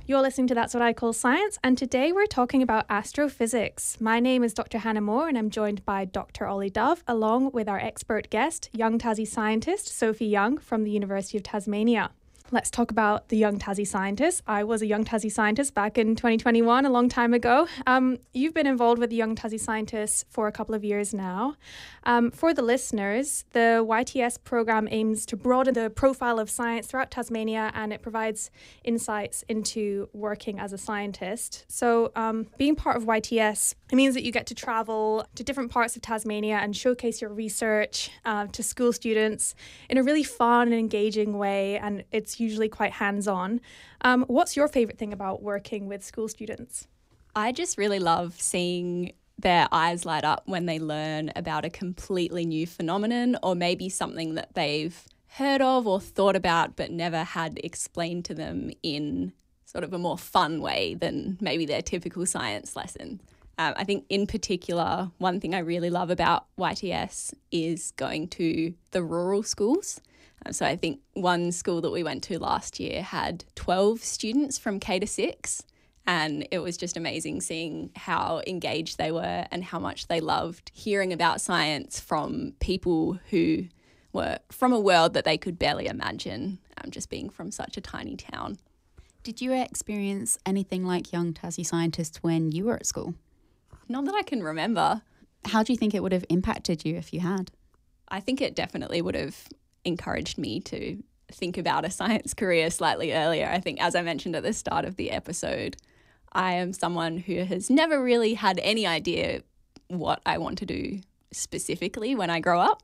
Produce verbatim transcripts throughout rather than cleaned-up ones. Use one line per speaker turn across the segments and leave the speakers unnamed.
You're listening to That's What I Call Science, and today we're talking about astrophysics. My name is Doctor Hannah Moore, and I'm joined by Doctor Ollie Dove, along with our expert guest, young Tassie scientist Sophie Young from the University of Tasmania. Let's talk about the young Tassie scientist. I was a young Tassie scientist back in twenty twenty-one, a long time ago. Um, you've been involved with the young Tassie scientists for a couple of years now. Um, for the listeners, the Y T S program aims to broaden the profile of science throughout Tasmania, and it provides insights into working as a scientist. So um, being part of Y T S, it means that you get to travel to different parts of Tasmania and showcase your research uh, to school students in a really fun and engaging way, and it's usually quite hands-on. Um, what's your favourite thing about working with school students?
I just really love seeing their eyes light up when they learn about a completely new phenomenon, or maybe something that they've heard of or thought about but never had explained to them in sort of a more fun way than maybe their typical science lesson. Um, I think in particular, one thing I really love about Y T S is going to the rural schools. So I think one school that we went to last year had twelve students from K to six, and it was just amazing seeing how engaged they were and how much they loved hearing about science from people who were from a world that they could barely imagine, um, just being from such a tiny town.
Did you experience anything like young Tassie scientists when you were at school?
Not that I can remember.
How do you think it would have impacted you if you had?
I think it definitely would have encouraged me to think about a science career slightly earlier. I think, as I mentioned at the start of the episode, I am someone who has never really had any idea what I want to do specifically when I grow up.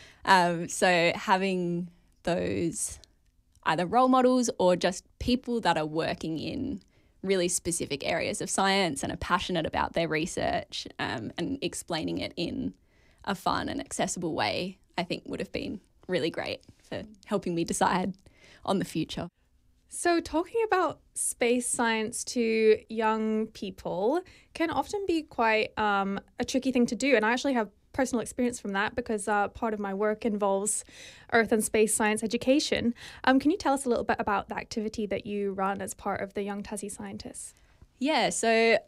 Um, so having those either role models or just people that are working in really specific areas of science and are passionate about their research um, and explaining it in a fun and accessible way, I think would have been really great for helping me decide on the future.
So talking about space science to young people can often be quite um, a tricky thing to do. And I actually have personal experience from that because uh, part of my work involves Earth and space science education. Um, can you tell us a little bit about the activity that you run as part of the Young Tassie Scientists?
Yeah, so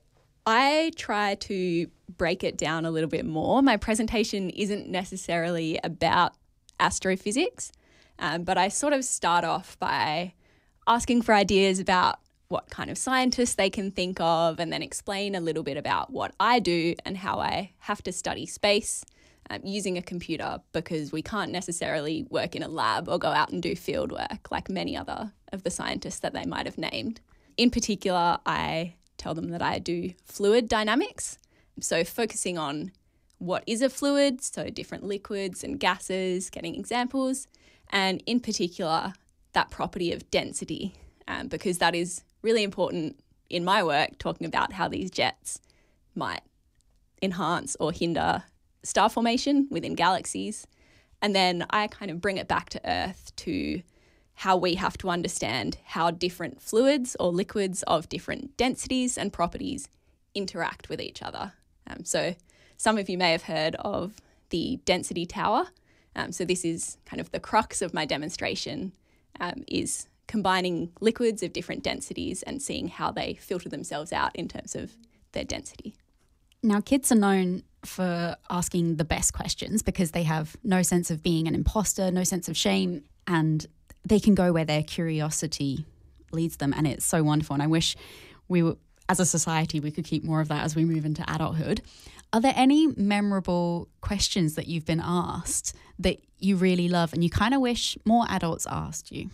I try to break it down a little bit more. My presentation isn't necessarily about astrophysics, um, but I sort of start off by asking for ideas about what kind of scientists they can think of, and then explain a little bit about what I do and how I have to study space um, using a computer, because we can't necessarily work in a lab or go out and do field work like many other of the scientists that they might have named. In particular, I tell them that I do fluid dynamics, so focusing on what is a fluid, so different liquids and gases, getting examples, and in particular, that property of density, um, because that is really important in my work, talking about how these jets might enhance or hinder star formation within galaxies. And then I kind of bring it back to Earth to how we have to understand how different fluids or liquids of different densities and properties interact with each other. Um, so some of you may have heard of the density tower. Um, so this is kind of the crux of my demonstration, um, is combining liquids of different densities and seeing how they filter themselves out in terms of their density.
Now, kids are known for asking the best questions because they have no sense of being an imposter, no sense of shame, and they can go where their curiosity leads them, and it's so wonderful. And I wish we were, as a society, we could keep more of that as we move into adulthood. Are there any memorable questions that you've been asked that you really love and you kind of wish more adults asked you?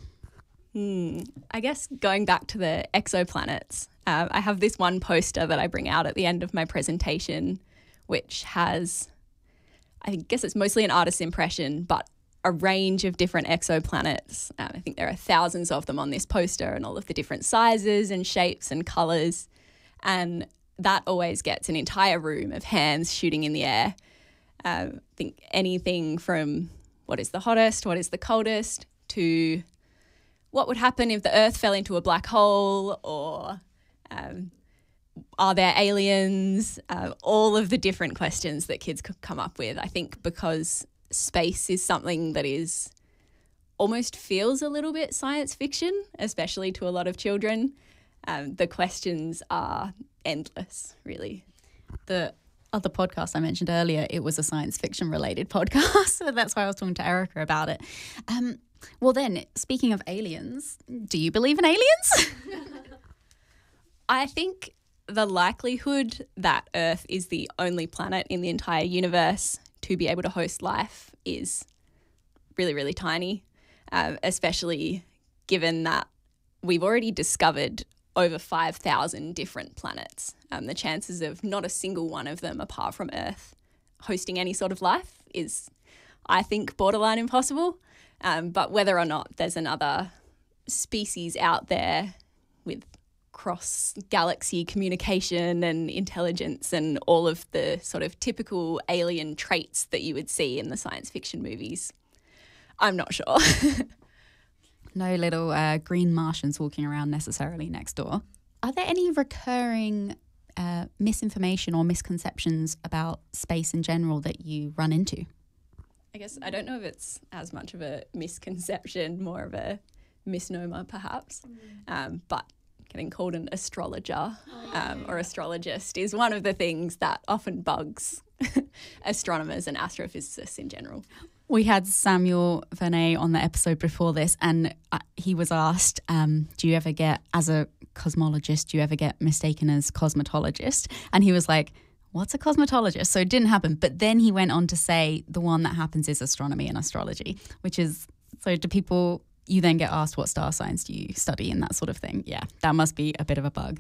Hmm. I guess going back to the exoplanets, uh, I have this one poster that I bring out at the end of my presentation, which has, I guess it's mostly an artist's impression, but a range of different exoplanets. Um, I think there are thousands of them on this poster, and all of the different sizes and shapes and colours. And that always gets an entire room of hands shooting in the air. Uh, I think anything from what is the hottest, what is the coldest, to what would happen if the Earth fell into a black hole, or um, are there aliens? Uh, all of the different questions that kids could come up with. I think because space is something that is almost feels a little bit science fiction, especially to a lot of children. Um, the questions are endless, really.
The other podcast I mentioned earlier, it was a science fiction related podcast. So that's why I was talking to Erica about it. Um, well, then, speaking of aliens, do you believe in aliens?
I think the likelihood that Earth is the only planet in the entire universe to be able to host life is really, really tiny, uh, especially given that we've already discovered over five thousand different planets. Um, the chances of not a single one of them, apart from Earth, hosting any sort of life is, I think, borderline impossible. Um, but whether or not there's another species out there with cross-galaxy communication and intelligence and all of the sort of typical alien traits that you would see in the science fiction movies, I'm not sure.
No little uh, green Martians walking around necessarily next door. Are there any recurring uh, misinformation or misconceptions about space in general that you run into?
I guess I don't know if it's as much of a misconception, more of a misnomer perhaps, mm. um, but getting called an astrologer um, or astrologist is one of the things that often bugs astronomers and astrophysicists in general.
We had Samuel Vernay on the episode before this, and uh, he was asked, um, do you ever get, as a cosmologist, do you ever get mistaken as cosmetologist? And he was like, what's a cosmetologist? So it didn't happen. But then he went on to say the one that happens is astronomy and astrology, which is, so do people, you then get asked what star signs do you study and that sort of thing. Yeah, that must be a bit of a bug.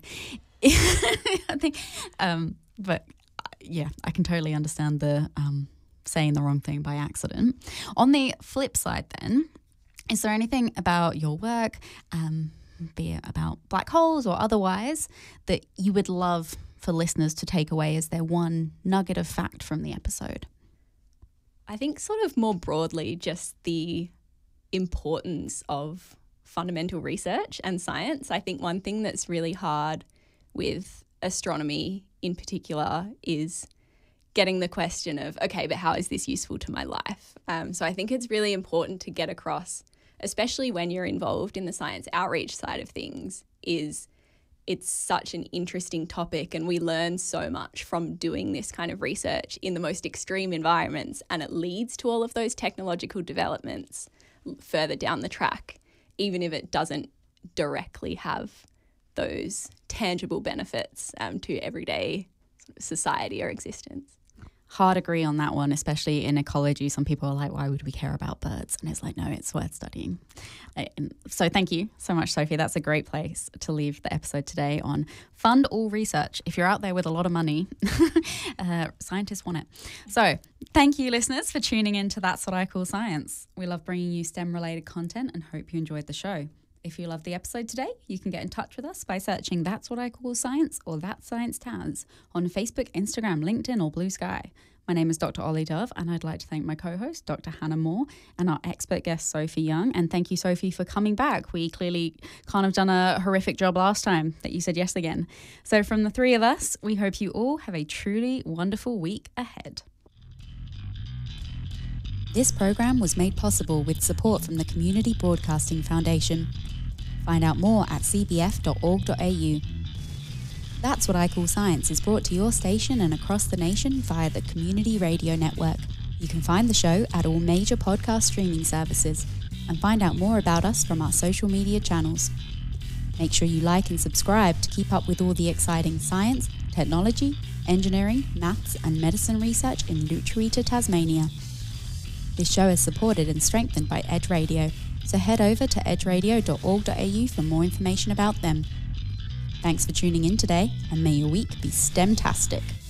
I think, um, but yeah, I can totally understand the um, saying the wrong thing by accident. On the flip side then, is there anything about your work, um, be it about black holes or otherwise, that you would love for listeners to take away as their one nugget of fact from the episode?
I think sort of more broadly just the importance of fundamental research and science. I think one thing that's really hard with astronomy in particular is getting the question of, okay, but how is this useful to my life? Um, so I think it's really important to get across, especially when you're involved in the science outreach side of things, is it's such an interesting topic and we learn so much from doing this kind of research in the most extreme environments, and it leads to all of those technological developments further down the track, even if it doesn't directly have those tangible benefits um, to everyday society or existence.
Hard agree on that one, especially in ecology. Some people are like, why would we care about birds? And it's like, no, it's worth studying. And so thank you so much, Sophie. That's a great place to leave the episode today on. Fund all research. If you're out there with a lot of money, uh, scientists want it. So thank you, listeners, for tuning in to That's What I Call Science. We love bringing you STEM-related content and hope you enjoyed the show. If you loved the episode today, you can get in touch with us by searching That's What I Call Science or That Science Taz on Facebook, Instagram, LinkedIn or Blue Sky. My name is Doctor Ollie Dove, and I'd like to thank my co-host, Doctor Hannah Moore, and our expert guest, Sophie Young. And thank you, Sophie, for coming back. We clearly can't have done a horrific job last time that you said yes again. So from the three of us, we hope you all have a truly wonderful week ahead. This program was made possible with support from the Community Broadcasting Foundation. Find out more at c b f dot org dot a u. That's What I Call Science is brought to your station and across the nation via the Community Radio Network. You can find the show at all major podcast streaming services and find out more about us from our social media channels. Make sure you like and subscribe to keep up with all the exciting science, technology, engineering, maths and medicine research in Lutruwita, Tasmania. This show is supported and strengthened by Edge Radio, so head over to edge radio dot org dot a u for more information about them. Thanks for tuning in today, and may your week be STEM-tastic.